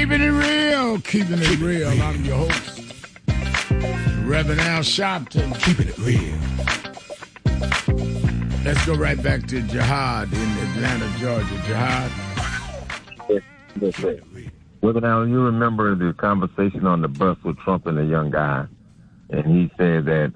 Keeping it real. Keeping it real. I'm your host, Reverend Al Sharpton. Keeping it real. Let's go right back to Jihad in Atlanta, Georgia. Jihad. Yes, sir. Reverend Al, you remember the conversation on the bus with Trump and the young guy, and he said that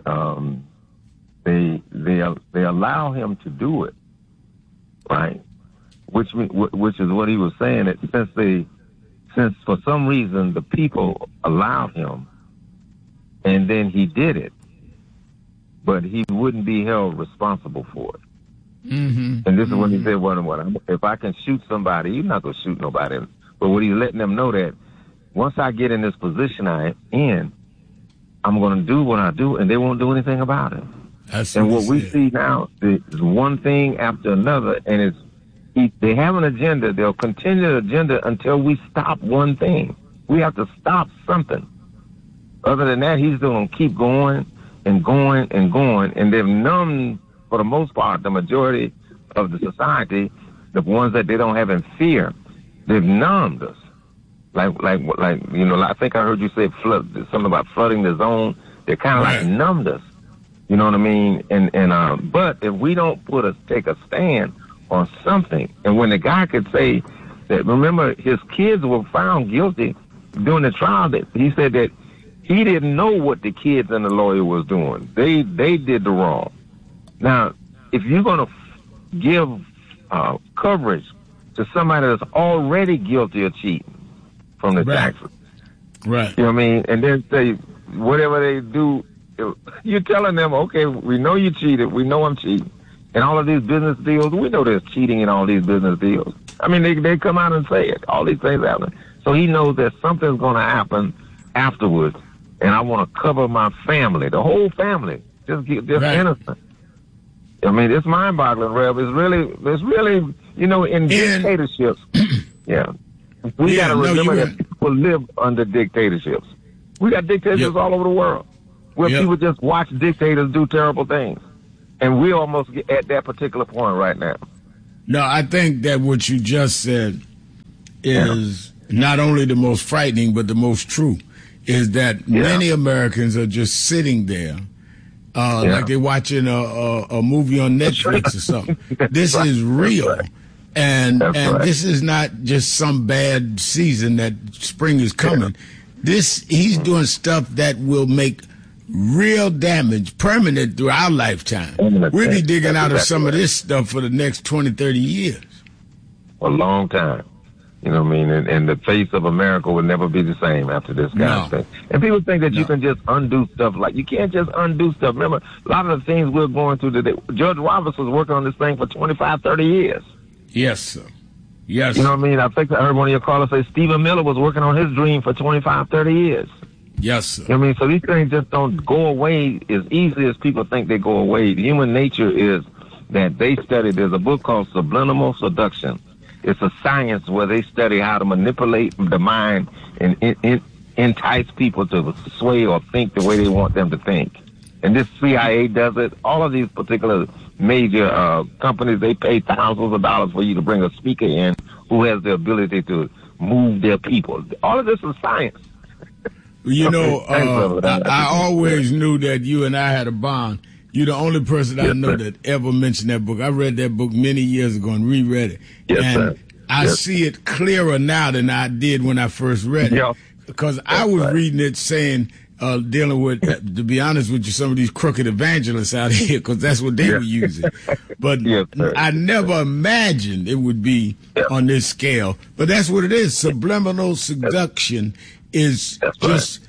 they allow him to do it, right? Which is what he was saying, that since for some reason the people allowed him, and then he did it, but he wouldn't be held responsible for it. Mm-hmm. And this is when he said, "What? If I can shoot somebody, you're not gonna shoot nobody." But what he's letting them know that once I get in this position I'm in, I'm gonna do what I do, and they won't do anything about it. And what we see now is one thing after another, and they have an agenda. They'll continue the agenda until we stop one thing. We have to stop something. Other than that, he's going to keep going and going and going. And they've numbed, for the most part, the majority of the society, the ones that they don't have in fear, they've numbed us. Like you know, I think I heard you say something about flooding the zone. They kind of like numbed us. You know what I mean? But if we don't take a stand on something, and when the guy could say that, remember, his kids were found guilty during the trial, that he said that he didn't know what the kids and the lawyer was doing. They did the wrong. Now, if you're going to give coverage to somebody that's already guilty of cheating from the taxes, right? You know what I mean? And then say whatever they do, you're telling them, okay, we know you cheated, we know I'm cheating. And all of these business deals, we know there's cheating in all these business deals. I mean, they come out and say it. All these things happen. So he knows that something's going to happen afterwards. And I want to cover my family, the whole family, just innocent. I mean, it's mind-boggling, Rev. It's really, you know, in dictatorships, we got to remember that people live under dictatorships. We got dictatorships all over the world where people just watch dictators do terrible things. And we're almost at that particular point right now. No, I think that what you just said is not only the most frightening, but the most true, is that many Americans are just sitting there like they're watching a movie on Netflix or something. This is real. And this is not just some bad season that spring is coming. He's doing stuff that will make real damage, permanent through our lifetime. We'll be digging out of some of this stuff for the next 20, 30 years. A long time. You know what I mean? And the face of America will never be the same after this kind of thing. And people think that you can just undo stuff. Like, you can't just undo stuff. Remember, a lot of the things we're going through today, Judge Roberts was working on this thing for 25, 30 years. Yes, sir. Yes. You know what I mean? I think I heard one of your callers say Stephen Miller was working on his dream for 25, 30 years. Yes, sir. I mean, so these things just don't go away as easily as people think they go away. Human nature is that they study. There's a book called Subliminal Seduction. It's a science where they study how to manipulate the mind and entice people to sway or think the way they want them to think. And this CIA does it. All of these particular major companies, they pay thousands of dollars for you to bring a speaker in who has the ability to move their people. All of this is science. You know, I always knew that you and I had a bond. You're the only person I know that ever mentioned that book. I read that book many years ago and reread it. And I see it clearer now than I did when I first read it. Because I was reading it saying, dealing with, to be honest with you, some of these crooked evangelists out here, because that's what they were using. But I never imagined it would be on this scale. But that's what it is. Subliminal seduction is just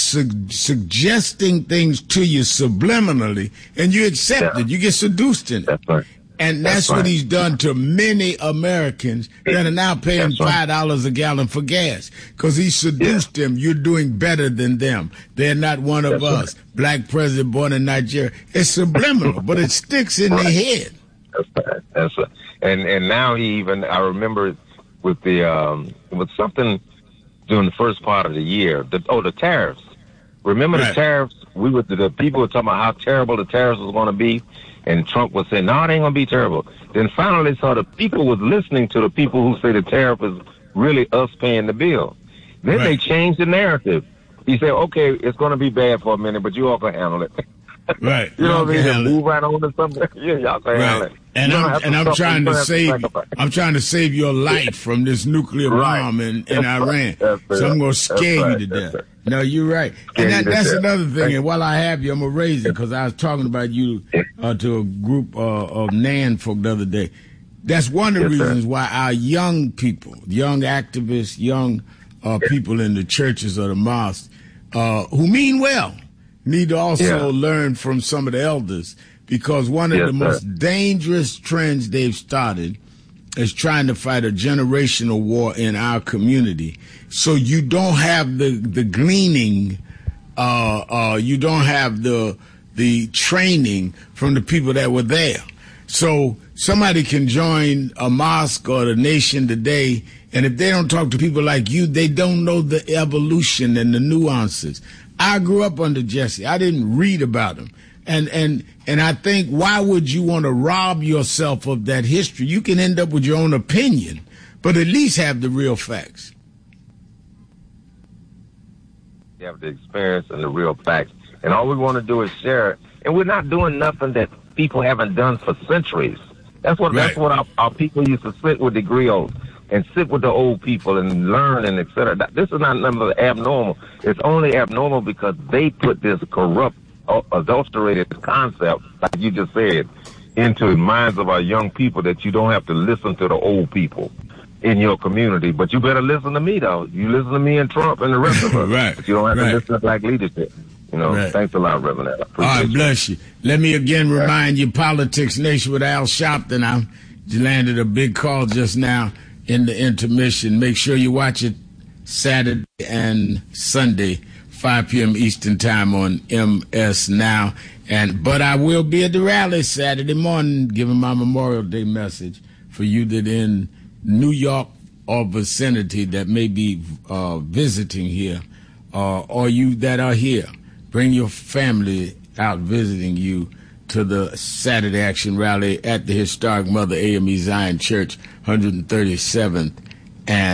suggesting things to you subliminally, and you accept it. You get seduced in it. And that's what he's done to many Americans that are now paying $5 a gallon for gas, because he seduced them. You're doing better than them. They're not one of us. Black president born in Nigeria. It's subliminal, but it sticks in their head. That's right. And now he even, I remember with the with something during the first part of the year, the tariffs. Remember the tariffs? The people were talking about how terrible the tariffs was going to be, and Trump was saying, no, it ain't going to be terrible. Then finally saw the people was listening to the people who say the tariff is really us paying the bill. Then they change the narrative. You say, okay, it's going to be bad for a minute, but you all can handle it. Right. You know what I mean? Move right on to something. Yeah, y'all can handle it. And I'm trying to save your life from this nuclear bomb in Iran. So I'm going to scare you to death. No, you're right. And that's another thing. And while I have you, I'm going to raise it because I was talking about you to a group of NAN folk the other day. That's one of the reasons why our young people, young activists, young people in the churches or the mosques who mean well need to also learn from some of the elders, because one of the most dangerous trends they've started is trying to fight a generational war in our community. So you don't have the gleaning, you don't have the training from the people that were there. So somebody can join a mosque or the Nation Today, and if they don't talk to people like you, they don't know the evolution and the nuances. I grew up under Jesse. I didn't read about him. And I think, why would you want to rob yourself of that history? You can end up with your own opinion, but at least have the real facts. You have the experience and the real facts. And all we want to do is share it. And we're not doing nothing that people haven't done for centuries. That's what our people used to sit with the griots and sit with the old people and learn and et cetera. This is not nothing abnormal. It's only abnormal because they put this corrupt, adulterated concept, like you just said, into the minds of our young people, that you don't have to listen to the old people in your community. But you better listen to me, though. You listen to me and Trump and the rest of us. Right. But you don't have to listen to black leadership. You know, thanks a lot, Reverend. I appreciate All right, bless you. Let me again remind you, Politics Nation with Al Sharpton. You landed a big call just now in the intermission. Make sure you watch it Saturday and Sunday, 5 p.m. Eastern Time on MS Now. But I will be at the rally Saturday morning giving my Memorial Day message for you that in New York or vicinity that may be visiting here, or you that are here. Bring your family out visiting you to the Saturday Action Rally at the historic Mother AME Zion Church, 137th and